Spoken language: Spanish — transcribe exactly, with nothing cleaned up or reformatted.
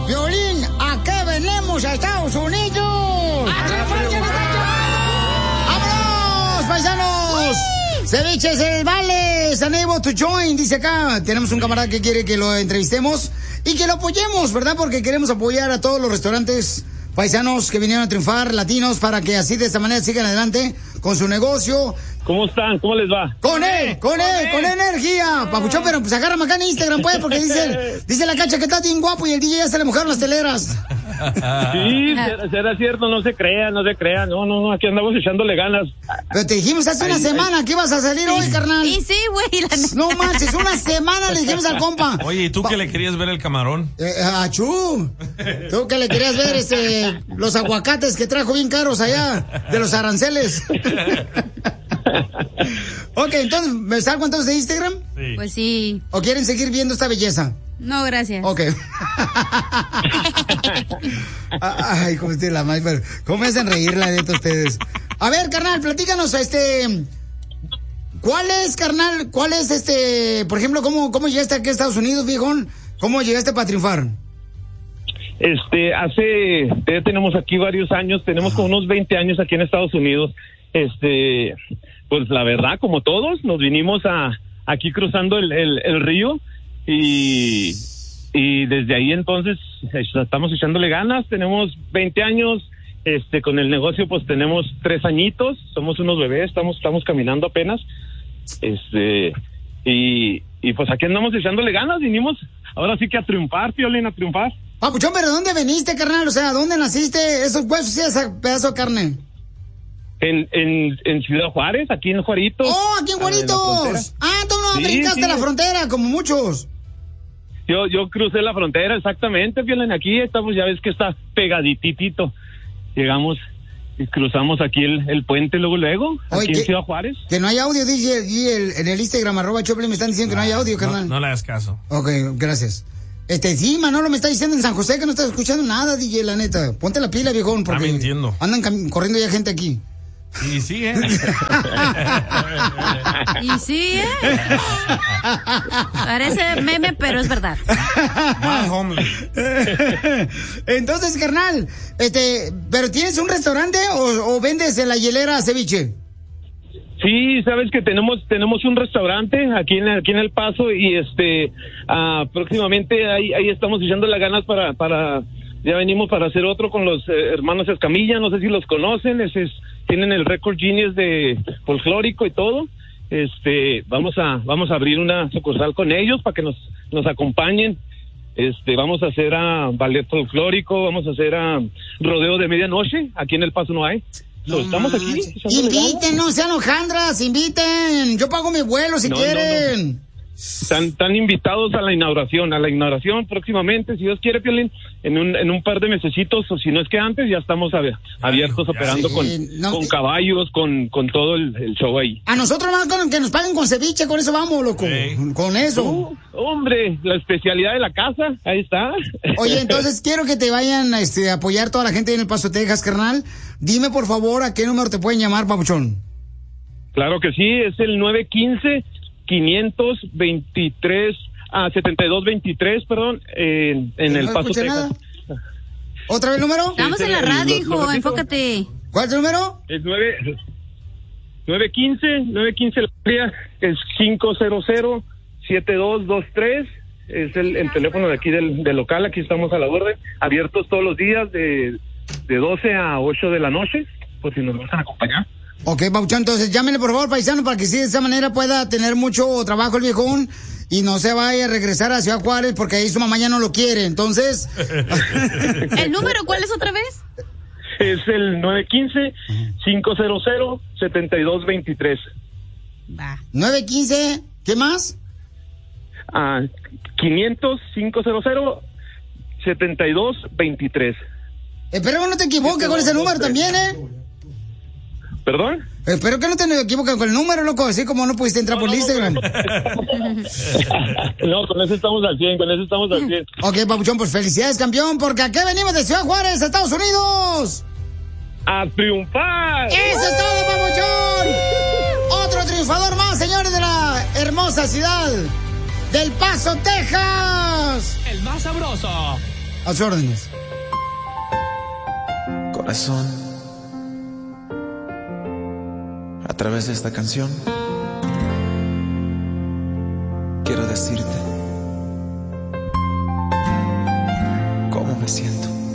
Piolín, ¿a qué venimos a Estados Unidos? ¡A triunfar, que nos ¡vámonos, paisanos! Ceviches el Vale, is unable to join, dice acá. Tenemos un camarada que quiere que lo entrevistemos y que lo apoyemos, ¿verdad? Porque queremos apoyar a todos los restaurantes paisanos que vinieron a triunfar, latinos, para que así de esta manera sigan adelante con su negocio. ¿Cómo están? ¿Cómo les va? Con él, con él, con energía. Papuchón, pero pues agárrame acá en Instagram, pues, porque dice, dice la Cacha que está bien guapo y el D J ya se le mojaron las teleras. Sí, será, será cierto, no se crea, no se crea. No, no, no, aquí andamos echándole ganas. Pero te dijimos hace una ay, semana ay. que ibas a salir hoy, carnal. Y sí, güey. La... No manches, una semana le dijimos al compa. Oye, ¿y tú que le querías ver el camarón? Eh, achú. Tú que le querías ver este, los aguacates que trajo bien caros allá, de los aranceles. Ok, entonces, ¿me salgo entonces de Instagram? Sí. Pues sí. ¿O quieren seguir viendo esta belleza? No, gracias. Ok. Ay, cómo estoy la madre, pero cómo me hacen reír la neta ustedes. A ver, carnal, platícanos, este, ¿cuál es, carnal, cuál es este, por ejemplo, cómo, cómo llegaste aquí a Estados Unidos, viejón? ¿Cómo llegaste para triunfar? Este, hace, ya tenemos aquí varios años, tenemos como unos veinte años aquí en Estados Unidos. Este, pues la verdad, como todos, nos vinimos a aquí cruzando el, el, el río y, y desde ahí entonces estamos echándole ganas. Tenemos veinte años, este, con el negocio pues tenemos tres añitos, somos unos bebés, estamos, estamos caminando apenas, este, y, y pues aquí andamos echándole ganas, vinimos ahora sí que a triunfar, Piolín, a triunfar. Papuchón, pero ¿dónde veniste, carnal? O sea, ¿dónde naciste? Esos huesos y ese pedazo de carne. En, en, en Ciudad Juárez, aquí en Juarito. ¡Oh, aquí en Juaritos! Ah, tú no sí, brincaste sí. la frontera, como muchos. Yo yo crucé la frontera, exactamente, Piolín, aquí estamos, ya ves que está pegadititito. Llegamos y cruzamos aquí el, el puente luego, luego, Oye, aquí que, en Ciudad Juárez. Que no hay audio, dice el, en el Instagram, arroba Choplin, me están diciendo que no hay audio, carnal. No, no le hagas caso. Ok, gracias. Este, sí, Manolo me está diciendo en San José que no está escuchando nada, D J, la neta. Ponte la pila, viejón, porque está mintiendo. Andan cam- corriendo ya gente aquí. Y sí, ¿eh? Y sí, ¿eh? Parece meme, pero es verdad. Más homely. Entonces, carnal, este, ¿pero tienes un restaurante o, o vendes en la hielera ceviche? Sí, sabes que tenemos tenemos un restaurante aquí en aquí en El Paso y este uh, próximamente ahí ahí estamos echando las ganas para para ya venimos para hacer otro con los eh, hermanos Escamilla, no sé si los conocen, ese es, tienen el récord Guinness de folclórico y todo. Este, vamos a vamos a abrir una sucursal con ellos para que nos nos acompañen. Este, vamos a hacer a ballet folclórico, vamos a hacer a rodeo de medianoche, aquí en El Paso no hay. No, so, estamos aquí. Inviten, no sean hojandras, inviten. Yo pago mi vuelo si no, quieren. No, no. Están, están invitados a la inauguración, a la inauguración próximamente, si Dios quiere, Piolín, en un, en un par de mesecitos, o si no es que antes, ya estamos ab- abiertos ya, operando sí, con, no, con caballos, con, con todo el, el show ahí. A nosotros más con que nos paguen con ceviche, con eso vamos, loco, sí. Con eso. Uh, hombre, la especialidad de la casa, ahí está. Oye, entonces quiero que te vayan este, a apoyar toda la gente en El Paso, Texas, carnal. Dime, por favor, ¿a qué número te pueden llamar, papuchón? Claro que sí, es el nueve uno cinco, quinientos veintitrés, ah, setenta y dos veintitrés, perdón, en, en El Paso, Texas. Nada. ¿Otra vez el número? Estamos sí, en la radio, hijo, lo, lo enfócate. ¿Cuál es el número? Es nueve, nueve quince, nueve quince, la área es cinco cero cero, siete dos dos tres, es el, el teléfono de aquí del, del local, aquí estamos a la orden, abiertos todos los días de, de doce a ocho de la noche, por si nos van a acompañar. Ok, Pauchón, entonces llámenle por favor, paisano, para que sí de esa manera pueda tener mucho trabajo el viejón y no se vaya a regresar a Ciudad Juárez porque ahí su mamá ya no lo quiere, entonces... ¿El número cuál es otra vez? Es el nueve uno cinco, cinco cero cero, siete dos dos tres. Va. nueve uno cinco, ¿qué más? Ah, quinientos, cinco cero cero, setenta y dos veintitrés. Espero que no te equivoques con ese número también, ¿eh? ¿Perdón? Espero que no te equivoques con el número, loco, así como no pudiste entrar no, por el Instagram. No, con eso estamos al cien, con eso estamos al cien. Ok, papuchón, pues felicidades, campeón, porque aquí venimos de Ciudad Juárez, Estados Unidos. ¡A triunfar! ¡Eso es todo, papuchón! Otro triunfador más, señores, de la hermosa ciudad del Paso, Texas. El más sabroso. A sus órdenes. Corazón, a través de esta canción quiero decirte cómo me siento.